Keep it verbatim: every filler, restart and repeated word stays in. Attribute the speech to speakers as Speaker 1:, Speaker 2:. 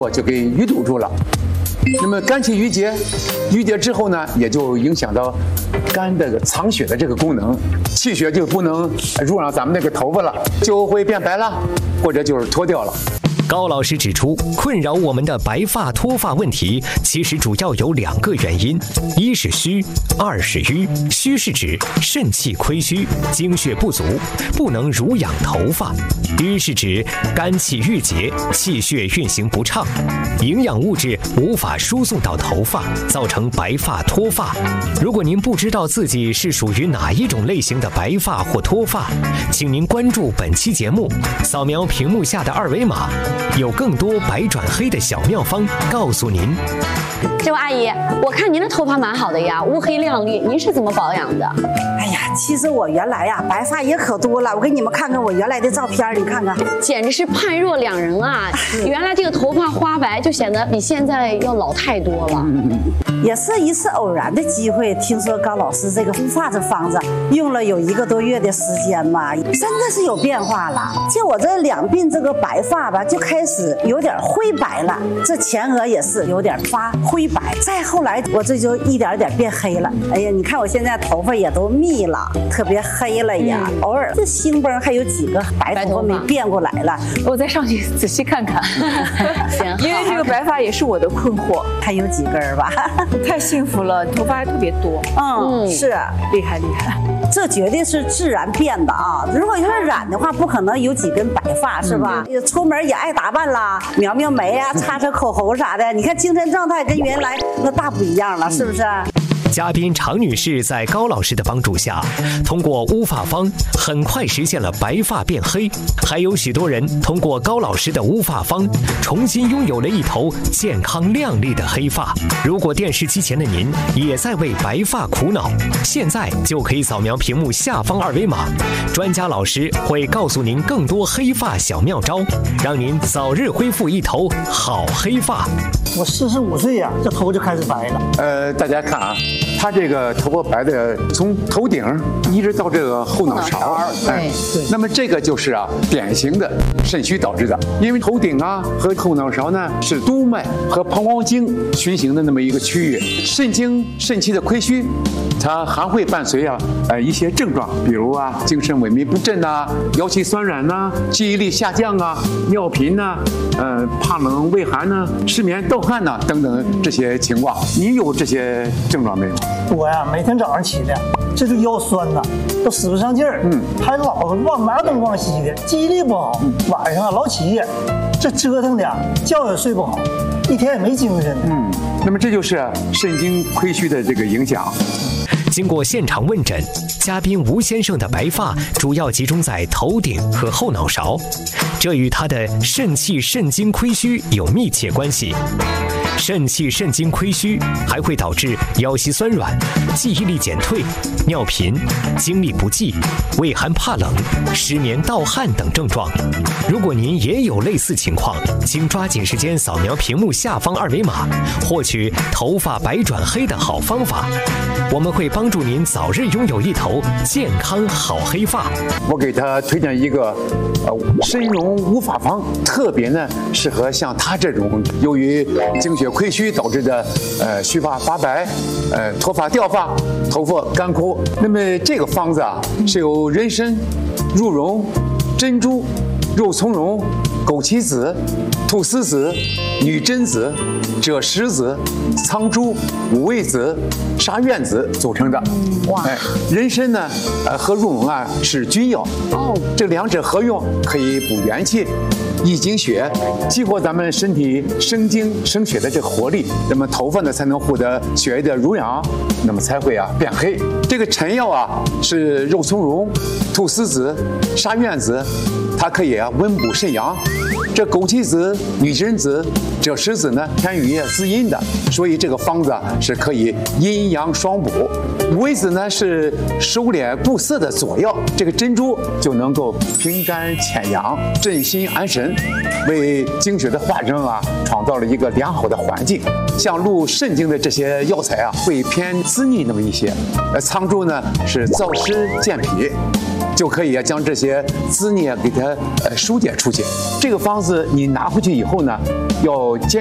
Speaker 1: 我就给淤堵住了。那么肝气郁结，郁结之后呢，也就影响到肝这个藏血的这个功能，气血就不能入上咱们那个头发了，就会变白了，或者就是脱掉了。
Speaker 2: 高老师指出，困扰我们的白发脱发问题，其实主要有两个原因：一是虚，二是瘀。虚是指肾气亏虚，精血不足，不能濡养头发；瘀是指肝气郁结，气血运行不畅，营养物质无法输送到头发，造成白发脱发。如果您不知道自己是属于哪一种类型的白发或脱发，请您关注本期节目，扫描屏幕下的二维码。有更多白转黑的小妙方告诉您。
Speaker 3: 这位阿姨，我看您的头发蛮好的呀，乌黑亮丽，您是怎么保养的？
Speaker 4: 哎呀，其实我原来呀白发也可多了，我给你们看看我原来的照片，你看看，
Speaker 3: 简直是判若两人啊！原来这个头发花白就显得比现在要老太多了。
Speaker 4: 也是一次偶然的机会，听说高老师这个护发这方子用了有一个多月的时间嘛，真的是有变化了。就我这两鬓这个白发吧，就开始有点灰白了，这前额也是有点发灰白，再后来我这就一点点变黑了。哎呀，你看我现在头发也都密了，特别黑了呀，嗯、偶尔这星崩还有几个白头发没变过来了，
Speaker 5: 我再上去仔细看看。行，因为这个白发也是我的困惑，
Speaker 4: 还有几根吧。
Speaker 5: 太幸福了，头发还特别多。
Speaker 4: 嗯，是
Speaker 5: 厉害厉害，
Speaker 4: 这绝对是自然变的啊！如果要是染的话，不可能有几根白发，是吧？嗯、出门也爱打扮啦，描描眉啊，擦擦口红啥的。你看精神状态跟原来那大不一样了，是不是？
Speaker 2: 嘉宾常女士在高老师的帮助下，通过乌发方很快实现了白发变黑，还有许多人通过高老师的乌发方重新拥有了一头健康亮丽的黑发。如果电视机前的您也在为白发苦恼，现在就可以扫描屏幕下方二维码，专家老师会告诉您更多黑发小妙招，让您早日恢复一头好黑发。
Speaker 6: 我四十五岁呀，这头就开始白了。
Speaker 1: 呃，大家看啊，他这个头发白的，从头顶一直到这个后脑勺，
Speaker 5: 哎，
Speaker 1: 对。那么这个就是啊，典型的肾虚导致的，因为头顶啊和后脑勺呢是督脉和膀胱经循行的那么一个区域，肾经肾气的亏虚，它还会伴随啊呃一些症状，比如啊精神萎靡不振呐、腰膝酸软呐、记忆力下降啊、尿频呐、呃怕冷畏寒呐、失眠盗汗呐等等这些情况。你有这些症状没有？
Speaker 6: 我呀，每天早上起来，这就腰酸呐，都使不上劲儿，嗯，还老往哪东往西的，记忆力不好，晚上老起夜，这折腾的觉也睡不好，一天也没精神。
Speaker 1: 嗯，那么这就是肾经亏虚的这个影响。
Speaker 2: 经过现场问诊，嘉宾吴先生的白发主要集中在头顶和后脑勺，这与他的肾气肾经亏虚有密切关系。肾气肾经亏虚还会导致腰膝酸软、记忆力减退、尿频、精力不济、畏寒怕冷、失眠盗汗等症状。如果您也有类似情况，请抓紧时间扫描屏幕下方二维码，获取头发白转黑的好方法。我们会帮助您早日拥有一头健康好黑发。
Speaker 1: 我给他推荐一个呃参茸乌发方，特别呢适合像他这种由于精血亏虚导致的呃须发发白、呃脱发掉发、头发干枯。那么这个方子啊是由人参、鹿茸、珍珠、肉苁蓉、枸杞子、菟丝子、女贞子、赭石子、苍珠、五味子、沙苑子组成的。哇！哎，人参呢，呃和鹿茸啊是君药哦，这两者合用可以补元气、益精血，激活咱们身体生精生血的这个活力，那么头发呢才能获得血液的濡养，那么才会啊变黑。这个臣药啊是肉苁蓉、菟丝子、沙苑子，它可以啊温补肾阳。这枸杞子、女贞子、赭石子呢偏于滋阴的，所以这个方子啊是可以阴阳双补。五味子呢是收敛固涩的佐药，这个珍珠就能够平肝潜阳、镇心安神，为经血的化生啊创造了一个良好的环境。像入肾经的这些药材啊会偏滋腻那么一些，呃苍术呢是燥湿健脾。 就可以将这些滋腻给它呃疏解出去。这个方子你拿回去以后呢，要坚